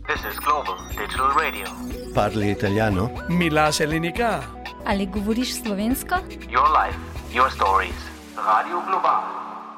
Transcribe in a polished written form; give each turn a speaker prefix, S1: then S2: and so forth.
S1: This is Global Digital Radio.
S2: Parli italiano?
S3: Mi lase linika.
S4: Ali govoriš slovensko?
S1: Your life, your stories. Radio Global.